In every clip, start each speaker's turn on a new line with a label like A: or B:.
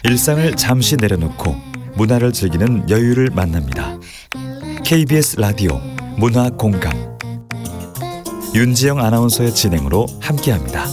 A: 일상을 잠시 내려놓고 문화를 즐기는 여유를 만납니다. KBS 라디오 문화공감 윤지영 아나운서의 진행으로 함께합니다.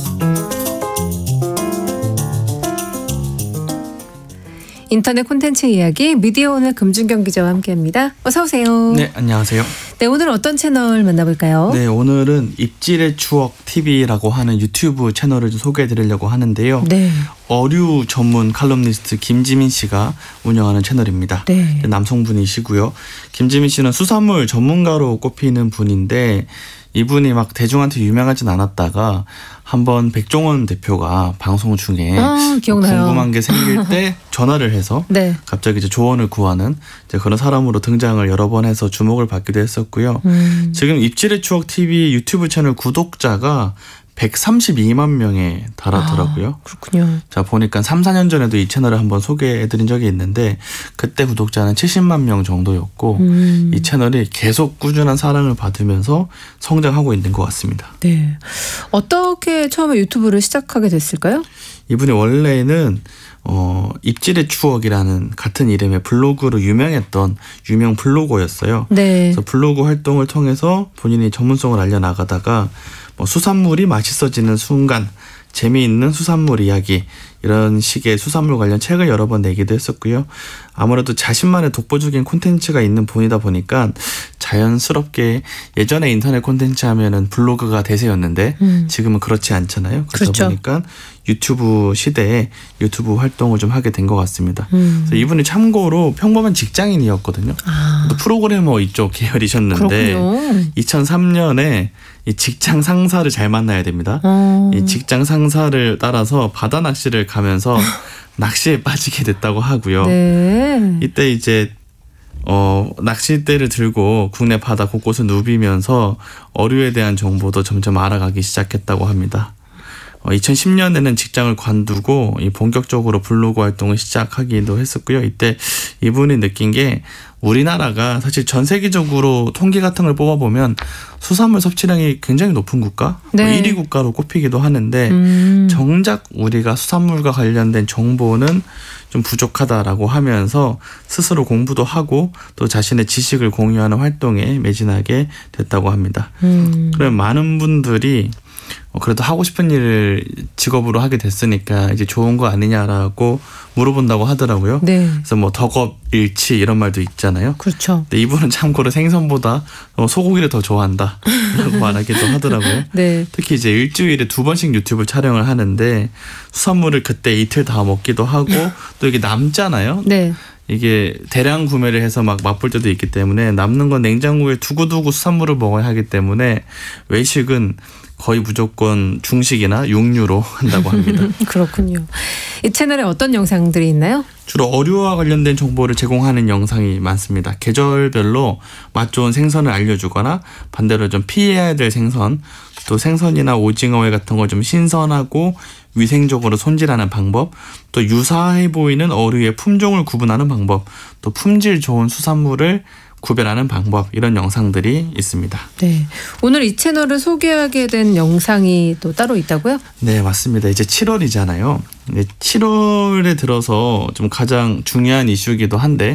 B: 인터넷 콘텐츠 이야기 미디어 오늘 금준경 기자와 함께합니다. 어서 오세요.
C: 네, 안녕하세요.
B: 네, 오늘 어떤 채널 만나볼까요?
C: 네, 오늘은 입질의 추억 TV라고 하는 유튜브 채널을 좀 소개해드리려고 하는데요.
B: 네.
C: 어류 전문 칼럼니스트 김지민 씨가 운영하는 채널입니다.
B: 네.
C: 남성분이시고요. 김지민 씨는 수산물 전문가로 꼽히는 분인데 이분이 막 대중한테 유명하진 않았다가 한번 백종원 대표가 방송 중에
B: 기억나요.
C: 궁금한 게 생길 때 전화를 해서
B: 네.
C: 갑자기 이제 조언을 구하는 이제 그런 사람으로 등장을 여러 번 해서 주목을 받기도 했었고요. 지금 입질의 추억 TV 유튜브 채널 구독자가 132만 명에 달하더라고요.
B: 그렇군요.
C: 자, 보니까 3, 4년 전에도 이 채널을 한번 소개해드린 적이 있는데 그때 구독자는 70만 명 정도였고 이 채널이 계속 꾸준한 사랑을 받으면서 성장하고 있는 것 같습니다.
B: 네. 어떻게 처음에 유튜브를 시작하게 됐을까요?
C: 이분이 원래는 입질의 추억이라는 같은 이름의 블로그로 유명했던 유명 블로거였어요.
B: 네.
C: 그래서 블로그 활동을 통해서 본인이 전문성을 알려나가다가 수산물이 맛있어지는 순간, 재미있는 수산물 이야기 이런 식의 수산물 관련 책을 여러 번 내기도 했었고요. 아무래도 자신만의 독보적인 콘텐츠가 있는 분이다 보니까 자연스럽게 예전에 인터넷 콘텐츠 하면은 블로그가 대세였는데 지금은 그렇지 않잖아요. 그러다
B: 그렇죠.
C: 보니까 유튜브 시대에 유튜브 활동을 좀 하게 된 것 같습니다. 그래서 이분이 참고로 평범한 직장인이었거든요. 또 프로그래머 이쪽 계열이셨는데
B: 그렇군요.
C: 2003년에 이 직장 상사를 잘 만나야 됩니다. 이 직장 상사를 따라서 바다 낚시를 가면서 낚시에 빠지게 됐다고 하고요.
B: 네.
C: 이때 이제 낚싯대를 들고 국내 바다 곳곳을 누비면서 어류에 대한 정보도 점점 알아가기 시작했다고 합니다. 2010년에는 직장을 관두고 본격적으로 블로그 활동을 시작하기도 했었고요. 이때 이분이 느낀 게 우리나라가 사실 전 세계적으로 통계 같은 걸 뽑아보면 수산물 섭취량이 굉장히 높은 국가,
B: 네.
C: 1위 국가로 꼽히기도 하는데 정작 우리가 수산물과 관련된 정보는 좀 부족하다라고 하면서 스스로 공부도 하고 또 자신의 지식을 공유하는 활동에 매진하게 됐다고 합니다. 그럼 많은 분들이 그래도 하고 싶은 일을 직업으로 하게 됐으니까 이제 좋은 거 아니냐라고 물어본다고 하더라고요.
B: 네.
C: 그래서 덕업일치 이런 말도 있잖아요.
B: 그렇죠.
C: 근데 이분은 참고로 생선보다 소고기를 더 좋아한다라고 말하기도 하더라고요.
B: 네.
C: 특히 이제 일주일에 2번씩 유튜브 촬영을 하는데 수산물을 그때 이틀 다 먹기도 하고 또 이게 남잖아요.
B: 네.
C: 이게 대량 구매를 해서 막 맛볼 때도 있기 때문에 남는 건 냉장고에 두고두고 수산물을 먹어야 하기 때문에 외식은 거의 무조건 중식이나 육류로 한다고 합니다.
B: 그렇군요. 이 채널에 어떤 영상들이 있나요?
C: 주로 어류와 관련된 정보를 제공하는 영상이 많습니다. 계절별로 맛 좋은 생선을 알려주거나 반대로 좀 피해야 될 생선, 또 생선이나 오징어회 같은 걸 좀 신선하고 위생적으로 손질하는 방법, 또 유사해 보이는 어류의 품종을 구분하는 방법, 또 품질 좋은 수산물을 구별하는 방법 이런 영상들이 있습니다.
B: 네. 오늘 이 채널을 소개하게 된 영상이 또 따로 있다고요?
C: 네, 맞습니다. 이제 7월이잖아요. 7월에 들어서 좀 가장 중요한 이슈이기도 한데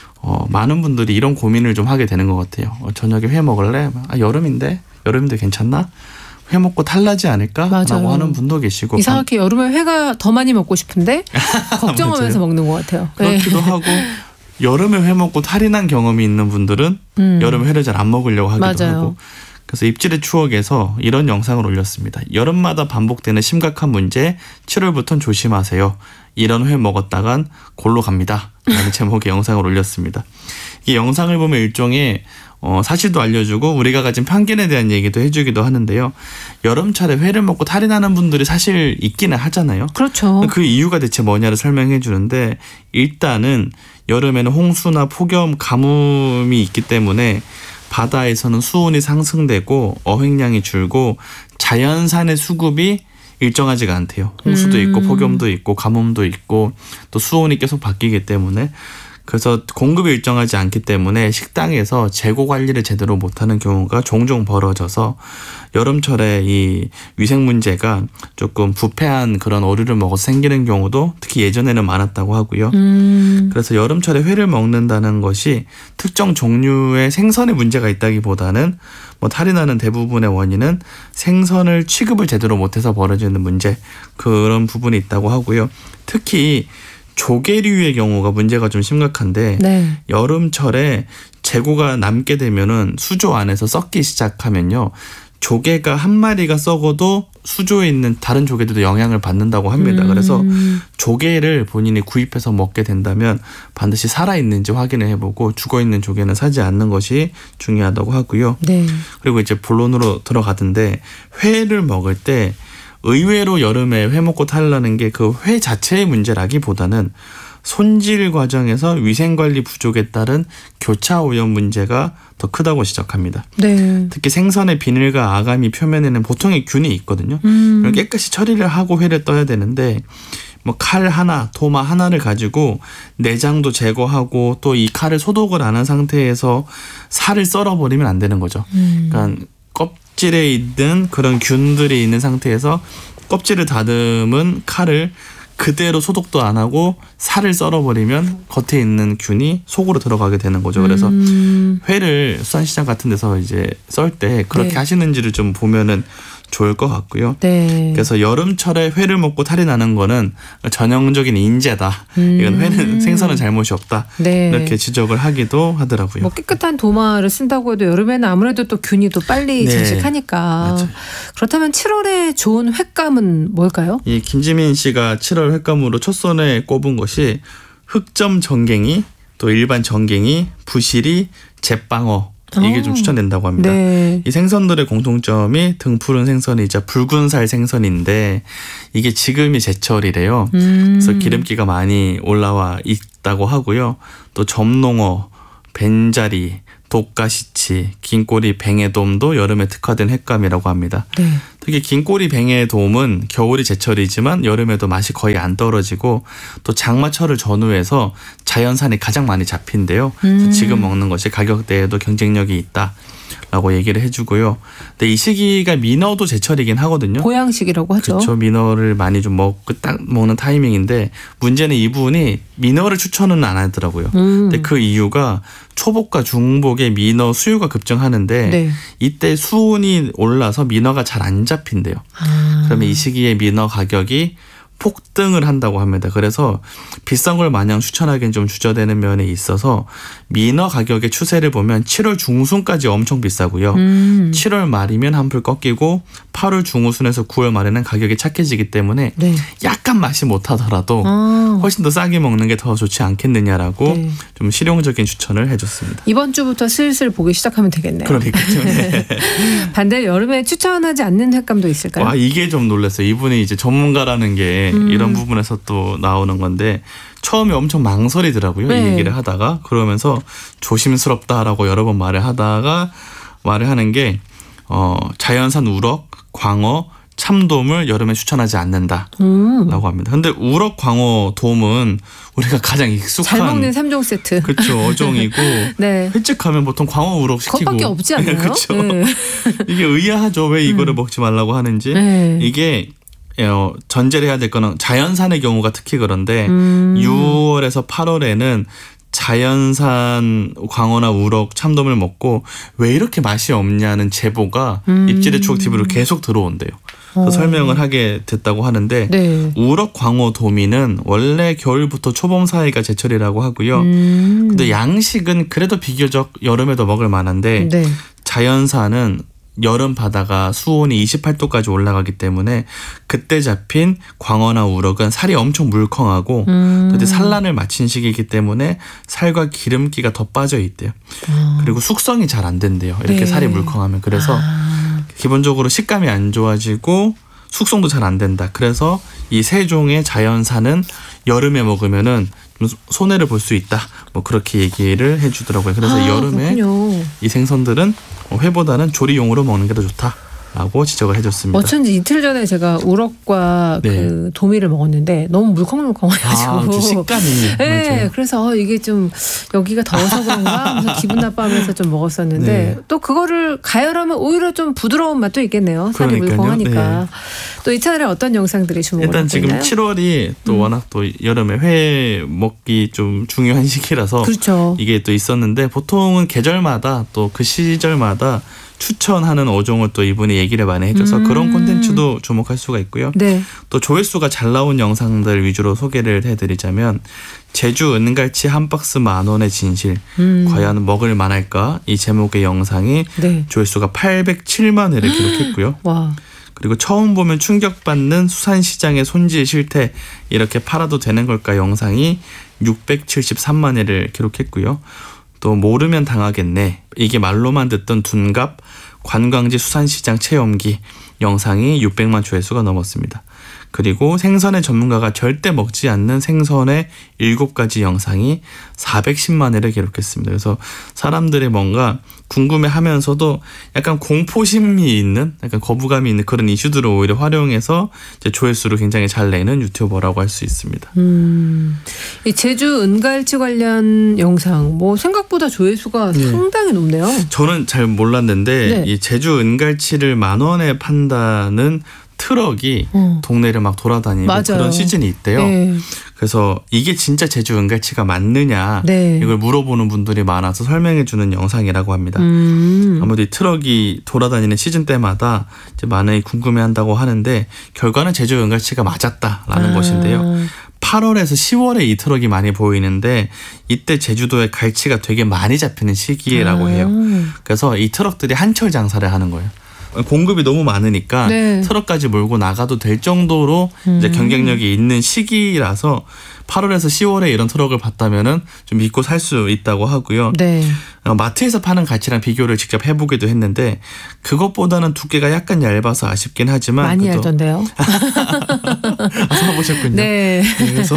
C: 많은 분들이 이런 고민을 좀 하게 되는 것 같아요. 저녁에 회 먹을래? 여름인데 괜찮나? 회 먹고 탈나지 않을까?
B: 맞아요.
C: 라고 하는 분도 계시고
B: 이상하게 여름에 회가 더 많이 먹고 싶은데 걱정하면서 먹는 것 같아요.
C: 그렇기도 하고 여름에 회 먹고 탈이 난 경험이 있는 분들은 여름에 회를 잘 안 먹으려고 하기도
B: 맞아요.
C: 하고 그래서 입질의 추억에서 이런 영상을 올렸습니다. 여름마다 반복되는 심각한 문제 7월부터는 조심하세요. 이런 회 먹었다간 골로 갑니다. 라는 제목의 영상을 올렸습니다. 이 영상을 보면 일종의 사실도 알려주고 우리가 가진 편견에 대한 얘기도 해주기도 하는데요. 여름철에 회를 먹고 탈이 나는 분들이 사실 있기는 하잖아요.
B: 그렇죠.
C: 그 이유가 대체 뭐냐를 설명해 주는데 일단은 여름에는 홍수나 폭염, 가뭄이 있기 때문에 바다에서는 수온이 상승되고 어획량이 줄고 자연산의 수급이 일정하지가 않대요. 홍수도 있고 폭염도 있고 가뭄도 있고 또 수온이 계속 바뀌기 때문에 그래서 공급이 일정하지 않기 때문에 식당에서 재고 관리를 제대로 못하는 경우가 종종 벌어져서 여름철에 이 위생 문제가 조금 부패한 그런 어류를 먹어서 생기는 경우도 특히 예전에는 많았다고 하고요. 그래서 여름철에 회를 먹는다는 것이 특정 종류의 생선에 문제가 있다기보다는 뭐 탈이 나는 대부분의 원인은 생선을 취급을 제대로 못해서 벌어지는 문제, 그런 부분이 있다고 하고요. 특히 조개류의 경우가 문제가 좀 심각한데
B: 네.
C: 여름철에 재고가 남게 되면은 수조 안에서 썩기 시작하면요. 조개가 한 마리가 썩어도 수조에 있는 다른 조개들도 영향을 받는다고 합니다. 그래서 조개를 본인이 구입해서 먹게 된다면 반드시 살아있는지 확인을 해보고 죽어있는 조개는 사지 않는 것이 중요하다고 하고요.
B: 네.
C: 그리고 이제 본론으로 들어가던데 회를 먹을 때 의외로 여름에 회 먹고 탈나는 게 그 회 자체의 문제라기보다는 손질 과정에서 위생관리 부족에 따른 교차 오염 문제가 더 크다고 지적합니다.
B: 네.
C: 특히 생선의 비늘과 아가미 표면에는 보통의 균이 있거든요. 그걸 깨끗이 처리를 하고 회를 떠야 되는데 뭐 칼 하나, 도마 하나를 가지고 내장도 제거하고 또 이 칼을 소독을 안 한 상태에서 살을 썰어버리면 안 되는 거죠. 그러니까 껍질에 있는 그런 균들이 있는 상태에서 껍질을 다듬은 칼을 그대로 소독도 안 하고 살을 썰어버리면 겉에 있는 균이 속으로 들어가게 되는 거죠. 그래서 회를 수산시장 같은 데서 이제 썰 때 그렇게
B: 네.
C: 하시는지를 좀 보면은 좋을 것 같고요.
B: 네.
C: 그래서 여름철에 회를 먹고 탈이 나는 거는 전형적인 인재다. 이건 회는 생선은 잘못이 없다.
B: 네.
C: 이렇게 지적을 하기도 하더라고요.
B: 뭐 깨끗한 도마를 쓴다고 해도 여름에는 아무래도 또 균이 또 빨리
C: 네.
B: 증식하니까.
C: 맞아요.
B: 그렇다면 7월에 좋은 횟감은 뭘까요?
C: 이 김지민 씨가 7월 횟감으로 첫 손에 꼽은 것이 흑점 전갱이, 또 일반 전갱이, 부시리, 잿방어, 이게 좀 추천된다고 합니다.
B: 네.
C: 이 생선들의 공통점이 등푸른 생선이자 붉은살 생선인데 이게 지금이 제철이래요. 그래서 기름기가 많이 올라와 있다고 하고요. 또 점농어, 벤자리, 독가시치, 긴꼬리 뱅에돔도 여름에 특화된 횟감이라고 합니다.
B: 네.
C: 특히 긴꼬리 뱅에돔은 겨울이 제철이지만 여름에도 맛이 거의 안 떨어지고 또 장마철을 전후해서 자연산이 가장 많이 잡힌대요. 그래서 지금 먹는 것이 가격대에도 경쟁력이 있다라고 얘기를 해주고요. 근데 이 시기가 민어도 제철이긴 하거든요.
B: 보양식이라고 하죠.
C: 그렇죠. 민어를 많이 좀 딱 먹는 타이밍인데 문제는 이분이 민어를 추천은 안 하더라고요. 근데 그 이유가 초복과 중복에 민어 수요가 급증하는데
B: 네.
C: 이때 수온이 올라서 민어가 잘 안 잡힌대요. 그러면 이 시기에 민어 가격이 폭등을 한다고 합니다. 그래서 비싼 걸 마냥 추천하기엔 좀 주저되는 면이 있어서 민어 가격의 추세를 보면 7월 중순까지 엄청 비싸고요. 7월 말이면 한풀 꺾이고 8월 중후순에서 9월 말에는 가격이 착해지기 때문에
B: 네.
C: 약간 맛이 못하더라도
B: 아.
C: 훨씬 더 싸게 먹는 게 더 좋지 않겠느냐라고
B: 네.
C: 좀 실용적인 추천을 해줬습니다.
B: 이번 주부터 슬슬 보기 시작하면 되겠네요.
C: 그러니까
B: 반대로 여름에 추천하지 않는 횟감도 있을까요?
C: 와, 이게 좀 놀랐어요. 이분이 이제 전문가라는 게 이런 부분에서 또 나오는 건데 처음에 엄청 망설이더라고요.
B: 네.
C: 이 얘기를 하다가 그러면서 조심스럽다라고 여러 번 말을 하다가 말을 하는 게 자연산 우럭, 광어, 참돔을 여름에 추천하지 않는다라고 합니다. 근데 우럭, 광어, 돔은 우리가 가장 익숙한
B: 잘 먹는 3종 세트.
C: 그렇죠. 어종이고
B: 네.
C: 횟집하면 보통 광어, 우럭 시키고
B: 그것밖에 없지 않나요?
C: 그렇죠.
B: 네.
C: 이게 의아하죠. 왜 이거를 먹지 말라고 하는지.
B: 네.
C: 이게 전제를 해야 될 거는 자연산의 경우가 특히 그런데 6월에서 8월에는 자연산 광어나 우럭, 참돔을 먹고 왜 이렇게 맛이 없냐는 제보가 입질의 추억 TV로 계속 들어온대요. 그래서 설명을 하게 됐다고 하는데
B: 네.
C: 우럭, 광어, 도미는 원래 겨울부터 초봄 사이가 제철이라고 하고요. 근데 양식은 그래도 비교적 여름에도 먹을 만한데
B: 네.
C: 자연산은 여름 바다가 수온이 28도까지 올라가기 때문에 그때 잡힌 광어나 우럭은 살이 엄청 물컹하고 또 산란을 마친 시기이기 때문에 살과 기름기가 더 빠져 있대요. 그리고 숙성이 잘 안 된대요. 이렇게
B: 네.
C: 살이 물컹하면. 그래서 기본적으로 식감이 안 좋아지고 숙성도 잘 안 된다. 그래서 이 세 종의 자연산은 여름에 먹으면은 손해를 볼 수 있다. 뭐 그렇게 얘기를 해주더라고요. 그래서 여름에
B: 그렇군요.
C: 이 생선들은 회보다는 조리용으로 먹는 게 더 좋다. 라고 지적을 해줬습니다.
B: 어쩐지 이틀 전에 제가 우럭과
C: 네.
B: 그 도미를 먹었는데 너무 물컹물컹해가지고.
C: 그 식감이.
B: 네,
C: 맞아요.
B: 그래서 이게 좀 여기가 더워서 그런가 하면서 기분 나빠하면서 좀 먹었었는데
C: 네.
B: 또 그거를 가열하면 오히려 좀 부드러운 맛도 있겠네요. 살이
C: 그러니까요.
B: 물컹하니까.
C: 네.
B: 또 이 차례 어떤 영상들이 주목을
C: 일단
B: 받고
C: 지금
B: 있나요?
C: 7월이 또 워낙 또 여름에 회 먹기 좀 중요한 시기라서
B: 그렇죠.
C: 이게 또 있었는데 보통은 계절마다 또 그 시절마다 추천하는 어종을 또 이분이 얘기를 많이 해줘서 그런 콘텐츠도 주목할 수가 있고요.
B: 네.
C: 또 조회수가 잘 나온 영상들 위주로 소개를 해드리자면 제주 은갈치 한 박스 10,000원의 진실 과연 먹을 만할까 이 제목의 영상이
B: 네.
C: 조회수가 807만 회를 기록했고요.
B: 와.
C: 그리고 처음 보면 충격받는 수산시장의 손질 실태 이렇게 팔아도 되는 걸까 영상이 673만 회를 기록했고요. 또 모르면 당하겠네 이게 말로만 듣던 둔갑 관광지 수산시장 체험기 영상이 600만 조회수가 넘었습니다. 그리고 생선의 전문가가 절대 먹지 않는 생선의 7가지 영상이 410만 회를 기록했습니다. 그래서 사람들이 뭔가 궁금해하면서도 약간 공포심이 있는 약간 거부감이 있는 그런 이슈들을 오히려 활용해서 이제 조회수를 굉장히 잘 내는 유튜버라고 할 수 있습니다.
B: 이 제주 은갈치 관련 영상 뭐 생각보다 조회수가 상당히 높네요.
C: 저는 잘 몰랐는데
B: 네.
C: 이 제주 은갈치를 10,000원에 판다는 트럭이 동네를 막 돌아다니고
B: 맞아요.
C: 그런 시즌이 있대요.
B: 네.
C: 그래서 이게 진짜 제주 은갈치가 맞느냐
B: 네.
C: 이걸 물어보는 분들이 많아서 설명해 주는 영상이라고 합니다. 아무래도 이 트럭이 돌아다니는 시즌 때마다 이제 많이 궁금해한다고 하는데 결과는 제주 은갈치가 맞았다라는 것인데요. 8월에서 10월에 이 트럭이 많이 보이는데 이때 제주도에 갈치가 되게 많이 잡히는 시기라고 해요. 그래서 이 트럭들이 한철 장사를 하는 거예요. 공급이 너무 많으니까
B: 네.
C: 트럭까지 몰고 나가도 될 정도로 이제 경쟁력이 있는 시기라서 8월에서 10월에 이런 트럭을 봤다면은 좀 믿고 살 수 있다고 하고요.
B: 네.
C: 마트에서 파는 갈치랑 비교를 직접 해보기도 했는데 그것보다는 두께가 약간 얇아서 아쉽긴 하지만
B: 많이
C: 그래도
B: 알던데요.
C: 사보셨군요.
B: 네.
C: 그래서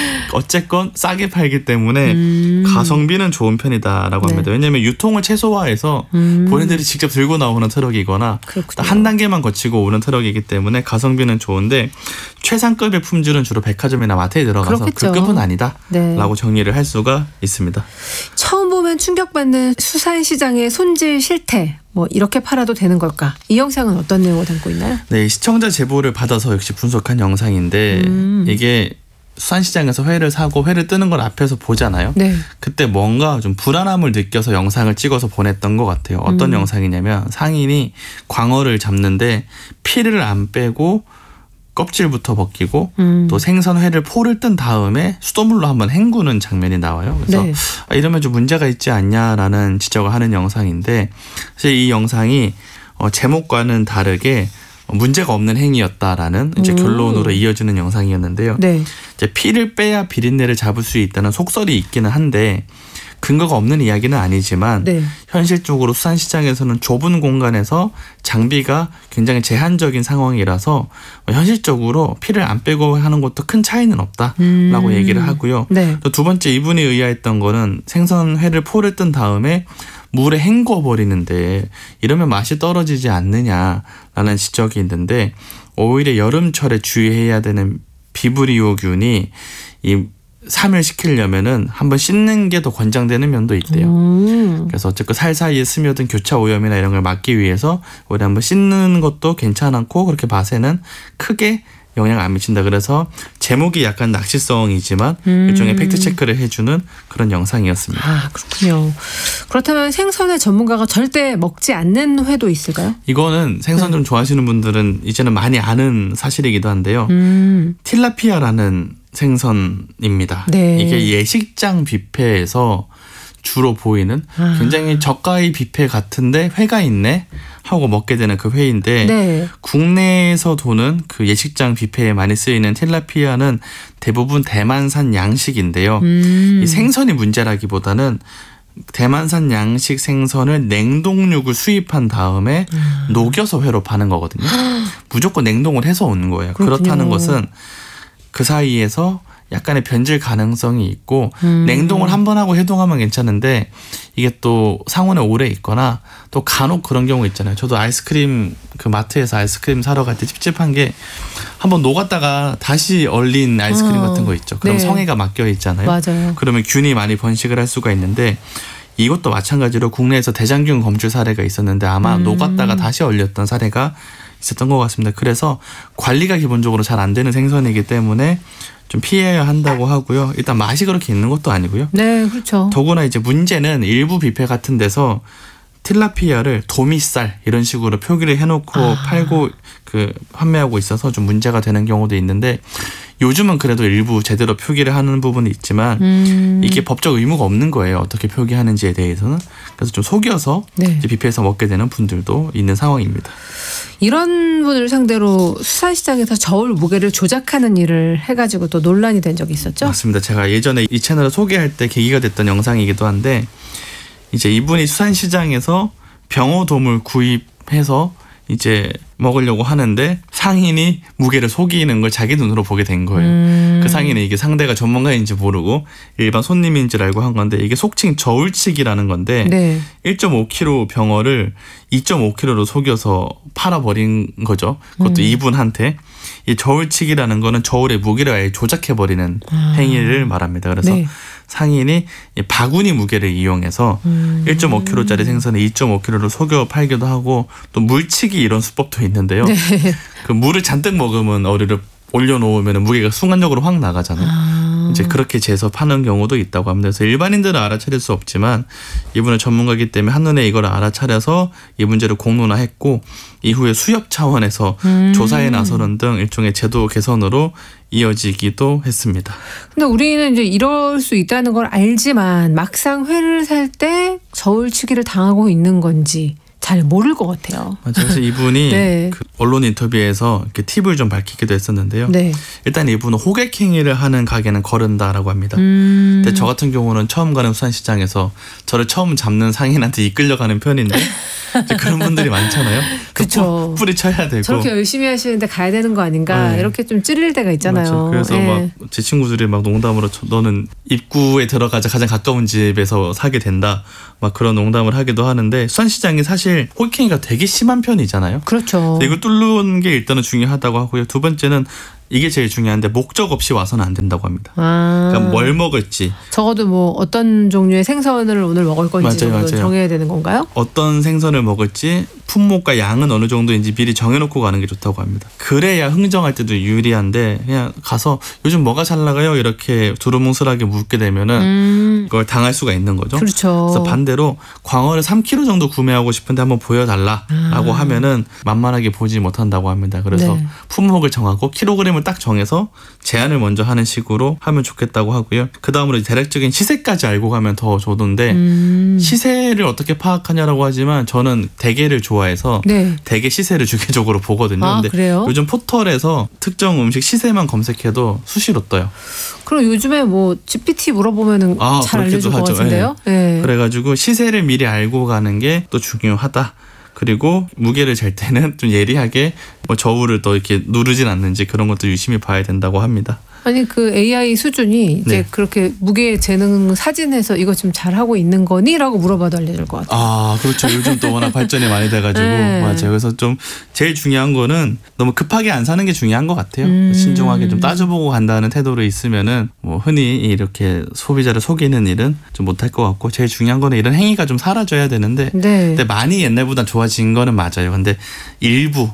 C: 어쨌건 싸게 팔기 때문에 가성비는 좋은 편이다라고
B: 네.
C: 합니다. 왜냐하면 유통을 최소화해서 본인들이 직접 들고 나오는 트럭이거나
B: 그렇군요.
C: 한 단계만 거치고 오는 트럭이기 때문에 가성비는 좋은데 최상급의 품질은 주로 백화점이나 마트에 들어가서
B: 그렇겠죠.
C: 그 급은 아니다라고
B: 네.
C: 정리를 할 수가 있습니다.
B: 처음 보면 충격받는 수산시장의 손질 실태 뭐 이렇게 팔아도 되는 걸까? 이 영상은 어떤 내용을 담고 있나요?
C: 네, 시청자 제보를 받아서 역시 분석한 영상인데 이게 수산시장에서 회를 사고 회를 뜨는 걸 앞에서 보잖아요.
B: 네.
C: 그때 뭔가 좀 불안함을 느껴서 영상을 찍어서 보냈던 것 같아요. 어떤 영상이냐면 상인이 광어를 잡는데 피를 안 빼고 껍질부터 벗기고 또 생선회를 포를 뜬 다음에 수돗물로 한번 헹구는 장면이 나와요. 그래서
B: 네.
C: 이러면 좀 문제가 있지 않냐라는 지적을 하는 영상인데 사실 이 영상이 제목과는 다르게 문제가 없는 행위였다라는 이제 결론으로 이어지는 영상이었는데요.
B: 네.
C: 이제 피를 빼야 비린내를 잡을 수 있다는 속설이 있기는 한데 근거가 없는 이야기는 아니지만
B: 네.
C: 현실적으로 수산시장에서는 좁은 공간에서 장비가 굉장히 제한적인 상황이라서 현실적으로 피를 안 빼고 하는 것도 큰 차이는 없다라고 얘기를 하고요.
B: 네.
C: 또 두 번째 이분이 의아했던 거는 생선회를 포를 뜬 다음에 물에 헹궈 버리는데 이러면 맛이 떨어지지 않느냐라는 지적이 있는데 오히려 여름철에 주의해야 되는 비브리오균이 이 사멸시키려면은 한번 씻는 게 더 권장되는 면도 있대요. 그래서 어쨌든 살 사이에 스며든 교차 오염이나 이런 걸 막기 위해서 우리 한번 씻는 것도 괜찮고 그렇게 맛에는 크게 영향 안 미친다. 그래서 제목이 약간 낚시성이지만 일종의 팩트 체크를 해주는 그런 영상이었습니다.
B: 아, 그렇군요. 그렇다면 생선의 전문가가 절대 먹지 않는 회도 있을까요?
C: 이거는 생선 좀 좋아하시는 분들은 이제는 많이 아는 사실이기도 한데요. 틸라피아라는 생선입니다.
B: 네.
C: 이게 예식장 뷔페에서 주로 보이는 굉장히 저가의 뷔페 같은데 회가 있네 하고 먹게 되는 그 회인데
B: 네.
C: 국내에서 도는 그 예식장 뷔페에 많이 쓰이는 틸라피아는 대부분 대만산 양식인데요. 이 생선이 문제라기보다는 대만산 양식 생선을 냉동육을 수입한 다음에 녹여서 회로 파는 거거든요. 무조건 냉동을 해서 온 거예요.
B: 그렇군요.
C: 그렇다는 것은 그 사이에서 약간의 변질 가능성이 있고 냉동을 한 번 하고 해동하면 괜찮은데 이게 또 상온에 오래 있거나 또 간혹 그런 경우 있잖아요. 저도 아이스크림 그 마트에서 아이스크림 사러 갈 때 찝찝한 게 한번 녹았다가 다시 얼린 아이스크림 같은 거 있죠. 그럼
B: 네.
C: 성에가 맡겨 있잖아요.
B: 맞아요.
C: 그러면 균이 많이 번식을 할 수가 있는데 이것도 마찬가지로 국내에서 대장균 검출 사례가 있었는데 아마 녹았다가 다시 얼렸던 사례가 있었던 것 같습니다. 그래서 관리가 기본적으로 잘 안 되는 생선이기 때문에 좀 피해야 한다고 하고요. 일단 맛이 그렇게 있는 것도 아니고요.
B: 네, 그렇죠.
C: 더구나 이제 문제는 일부 뷔페 같은 데서 틸라피아를 도미살 이런 식으로 표기를 해놓고 팔고 그 판매하고 있어서 좀 문제가 되는 경우도 있는데 요즘은 그래도 일부 제대로 표기를 하는 부분이 있지만 이게 법적 의무가 없는 거예요. 어떻게 표기하는지에 대해서는. 그래서 좀 속여서
B: 네.
C: 이제 뷔페에서 먹게 되는 분들도 있는 상황입니다.
B: 이런 분을 상대로 수산시장에서 저울 무게를 조작하는 일을 해가지고 또 논란이 된 적이 있었죠?
C: 맞습니다. 제가 예전에 이 채널을 소개할 때 계기가 됐던 영상이기도 한데 이제 이분이 수산시장에서 병어돔을 구입해서 이제 먹으려고 하는데 상인이 무게를 속이는 걸 자기 눈으로 보게 된 거예요. 그 상인은 이게 상대가 전문가인지 모르고 일반 손님인 줄 알고 한 건데 이게 속칭 저울치기라는 건데
B: 네.
C: 1.5kg 병어를 2.5kg로 속여서 팔아버린 거죠. 그것도 이분한테. 이 저울치기라는 거는 저울의 무게를 아예 조작해버리는 행위를 말합니다. 그래서
B: 네.
C: 상인이 이 바구니 무게를 이용해서 1.5kg짜리 생선을 2.5kg로 속여 팔기도 하고 또 물치기 이런 수법도 있는데요.
B: 네.
C: 그 물을 잔뜩 먹으면 어류를 올려놓으면 무게가 순간적으로 확 나가잖아요. 이제 그렇게 재서 파는 경우도 있다고 합니다. 그래서 일반인들은 알아차릴 수 없지만 이분은 전문가이기 때문에 한눈에 이걸 알아차려서 이 문제를 공론화했고 이후에 수협 차원에서 조사에 나서는 등 일종의 제도 개선으로 이어지기도 했습니다.
B: 근데 우리는 이제 이럴 수 있다는 걸 알지만 막상 회를 살 때 저울치기를 당하고 있는 건지 잘 모를 것 같아요.
C: 맞아요. 그래서 이분이
B: 네.
C: 그 언론 인터뷰에서 이렇게 팁을 좀 밝히기도 했었는데요.
B: 네.
C: 일단 이분은 호객행위를 하는 가게는 거른다라고 합니다. 근데 저 같은 경우는 처음 가는 수산시장에서 저를 처음 잡는 상인한테 이끌려가는 편인데 이제 그런 분들이 많잖아요.
B: 그쵸.
C: 뿌리 쳐야 되고.
B: 저렇게 열심히 하시는데 가야 되는 거 아닌가
C: 네.
B: 이렇게 좀 찔릴 때가 있잖아요.
C: 맞죠. 그래서
B: 예.
C: 막 제 친구들이 막 농담으로 너는 입구에 들어가자 가장 가까운 집에서 사게 된다. 막 그런 농담을 하기도 하는데 수산시장이 사실 호객행위가 되게 심한 편이잖아요.
B: 그렇죠.
C: 이걸 뚫는 게 일단은 중요하다고 하고요. 두 번째는 이게 제일 중요한데 목적 없이 와서는 안 된다고 합니다. 그러니까 뭘 먹을지
B: 적어도 뭐 어떤 종류의 생선을 오늘 먹을 건지
C: 맞아요,
B: 정도
C: 맞아요.
B: 정해야 되는 건가요?
C: 어떤 생선을 먹을지 품목과 양은 어느 정도인지 미리 정해놓고 가는 게 좋다고 합니다. 그래야 흥정할 때도 유리한데 그냥 가서 요즘 뭐가 잘 나가요? 이렇게 두루뭉술하게 묻게 되면은 그걸 당할 수가 있는 거죠.
B: 그렇죠.
C: 그래서 반대로 광어를 3kg 정도 구매하고 싶은데 한번 보여달라라고 하면은 만만하게 보지 못한다고 합니다. 그래서
B: 네.
C: 품목을 정하고 킬로그램을 딱 정해서 제한을 먼저 하는 식으로 하면 좋겠다고 하고요. 그 다음으로 대략적인 시세까지 알고 가면 더 좋던데 시세를 어떻게 파악하냐라고 하지만 저는 대게를 좋아해서
B: 네.
C: 대게 시세를 주기적으로 보거든요.
B: 아,
C: 근데
B: 그래요?
C: 요즘 포털에서 특정 음식 시세만 검색해도 수시로 떠요.
B: 그럼 요즘에 뭐 GPT 물어보면은 잘
C: 그렇게도
B: 알려줄 것
C: 하죠.
B: 같은데요? 네.
C: 그래가지고 시세를 미리 알고 가는 게 또 중요하다. 그리고 무게를 잴 때는 좀 예리하게 뭐 저울을 또 이렇게 누르진 않는지 그런 것도 유심히 봐야 된다고 합니다.
B: 아니 그 AI 수준이 이제
C: 네.
B: 그렇게 무게 재는 사진에서 이거 좀 잘하고 있는 거니?라고 물어봐도 알려줄 것 같아요.
C: 아, 그렇죠. 요즘 또 워낙 발전이 많이 돼가지고
B: 네.
C: 맞아요. 그래서 좀 제일 중요한 거는 너무 급하게 안 사는 게 중요한 것 같아요. 신중하게 좀 따져보고 간다는 태도로 있으면은 뭐 흔히 이렇게 소비자를 속이는 일은 좀 못할 것 같고 제일 중요한 거는 이런 행위가 좀 사라져야 되는데
B: 네.
C: 근데 많이 옛날보다 좋아진 거는 맞아요. 근데 일부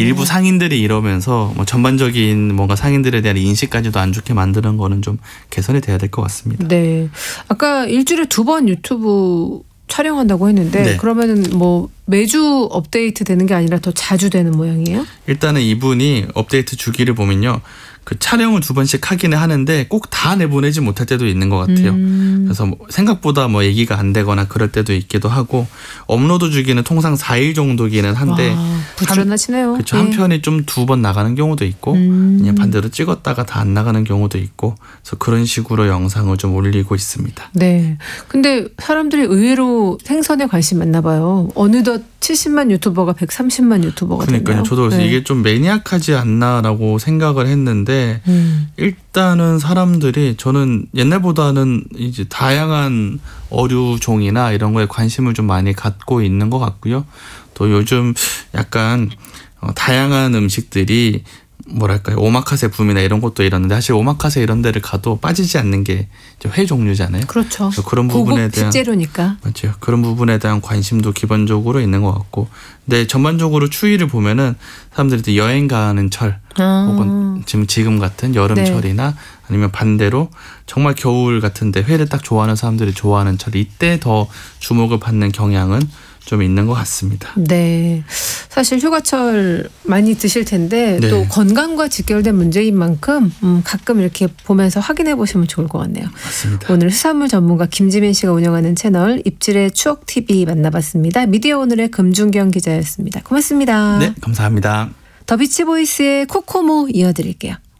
C: 상인들이 이러면서 뭐 전반적인 뭔가 상인들에 대한 인식까지도 안 좋게 만드는 거는 좀 개선이 돼야 될 것 같습니다.
B: 네. 아까 일주일에 2번 유튜브 촬영한다고 했는데
C: 네.
B: 그러면은 뭐 매주 업데이트 되는 게 아니라 더 자주 되는 모양이에요?
C: 일단은 이분이 업데이트 주기를 보면요. 그 촬영을 2번씩 하기는 하는데 꼭 다 내보내지 못할 때도 있는 것 같아요. 그래서 뭐 생각보다 뭐 얘기가 안 되거나 그럴 때도 있기도 하고 업로드 주기는 통상 4일 정도기는 한데
B: 와, 부지런하시네요.
C: 그렇죠. 한 편이 좀 2번 나가는 경우도 있고 그냥 반대로 찍었다가 다 안 나가는 경우도 있고 그래서 그런 식으로 영상을 좀 올리고 있습니다.
B: 네. 근데 사람들이 의외로 생선에 관심 많나 봐요. 어느덧 70만 유튜버가 130만 유튜버가 됐네요.
C: 그러니까요. 저도 그래서
B: 네.
C: 이게 좀 매니악하지 않나라고 생각을 했는데 있는데 일단은 사람들이 저는 옛날보다는 이제 다양한 어류종이나 이런 거에 관심을 좀 많이 갖고 있는 것 같고요. 또 요즘 약간 다양한 음식들이 뭐랄까요, 오마카세 붐이나 이런 것도 이러는데 사실 오마카세 이런 데를 가도 빠지지 않는 게 이제 회 종류잖아요.
B: 그렇죠.
C: 그래서 그런 부분에
B: 고급
C: 대한
B: 식재료니까.
C: 맞아요. 그런 부분에 대한 관심도 기본적으로 있는 것 같고, 근데 전반적으로 추위를 보면은 사람들이 여행 가는 철 혹은 지금 같은 여름철이나 아니면 반대로 정말 겨울 같은데 회를 딱 좋아하는 사람들이 좋아하는 철, 이때 더 주목을 받는 경향은 좀 있는 것 같습니다.
B: 네. 사실 휴가철 많이 드실 텐데
C: 네.
B: 또 건강과 직결된 문제인 만큼 가끔 이렇게 보면서 확인해 보시면 좋을 것 같네요.
C: 맞습니다.
B: 오늘 수산물 전문가 김지민 씨가 운영하는 채널 입질의 추억TV 만나봤습니다. 미디어 오늘의 금준경 기자였습니다. 고맙습니다.
C: 네, 감사합니다.
B: 더 비치보이스의 코코모 이어드릴게요.